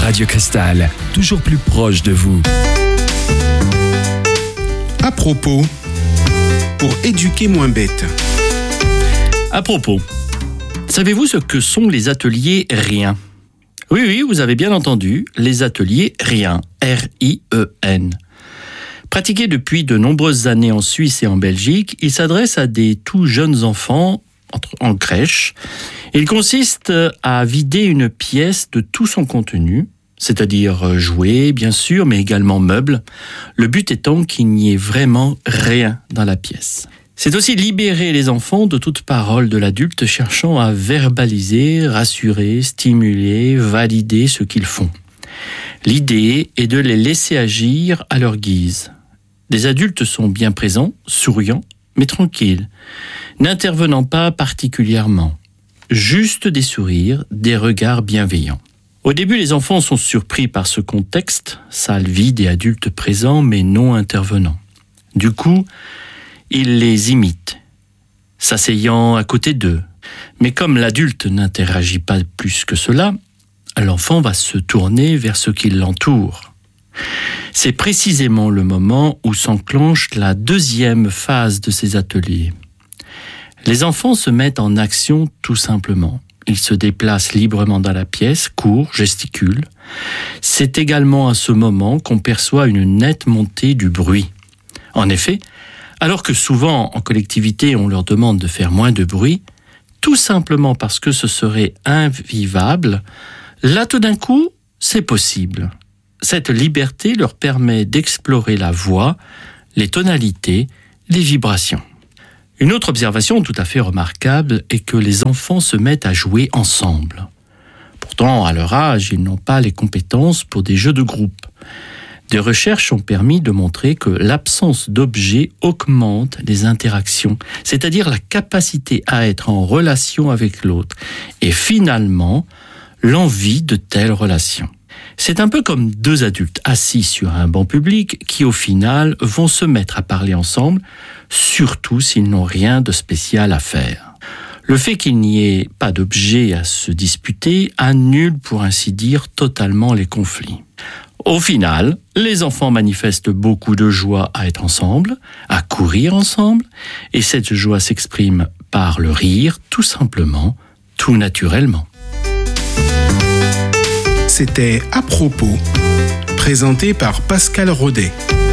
Radio Cristal, toujours plus proche de vous. À propos, pour éduquer moins bête. À propos, savez-vous ce que sont les ateliers rien ? Oui, vous avez bien entendu, les ateliers rien, R-I-E-N. Pratiqués depuis de nombreuses années en Suisse et en Belgique, ils s'adressent à des tout jeunes enfants en crèche. Il consiste à vider une pièce de tout son contenu, c'est-à-dire jouets, bien sûr, mais également meubles. Le but étant qu'il n'y ait vraiment rien dans la pièce. C'est aussi libérer les enfants de toute parole de l'adulte cherchant à verbaliser, rassurer, stimuler, valider ce qu'ils font. L'idée est de les laisser agir à leur guise. Des adultes sont bien présents, souriants, mais tranquilles, n'intervenant pas particulièrement. Juste des sourires, des regards bienveillants. Au début, les enfants sont surpris par ce contexte, salle vide et adultes présents mais non intervenants. Du coup, ils les imitent, s'asseyant à côté d'eux. Mais comme l'adulte n'interagit pas plus que cela, l'enfant va se tourner vers ce qui l'entoure. C'est précisément le moment où s'enclenche la deuxième phase de ces ateliers. Les enfants se mettent en action tout simplement. Ils se déplacent librement dans la pièce, courent, gesticulent. C'est également à ce moment qu'on perçoit une nette montée du bruit. En effet, alors que souvent en collectivité on leur demande de faire moins de bruit, tout simplement parce que ce serait invivable, là tout d'un coup, c'est possible. Cette liberté leur permet d'explorer la voix, les tonalités, les vibrations. Une autre observation tout à fait remarquable est que les enfants se mettent à jouer ensemble. Pourtant, à leur âge, ils n'ont pas les compétences pour des jeux de groupe. Des recherches ont permis de montrer que l'absence d'objets augmente les interactions, c'est-à-dire la capacité à être en relation avec l'autre, et finalement, l'envie de telles relations. C'est un peu comme deux adultes assis sur un banc public qui, au final, vont se mettre à parler ensemble, surtout s'ils n'ont rien de spécial à faire. Le fait qu'il n'y ait pas d'objet à se disputer annule, pour ainsi dire, totalement les conflits. Au final, les enfants manifestent beaucoup de joie à être ensemble, à courir ensemble, et cette joie s'exprime par le rire, tout simplement, tout naturellement. C'était À propos, présenté par Pascal Rodet.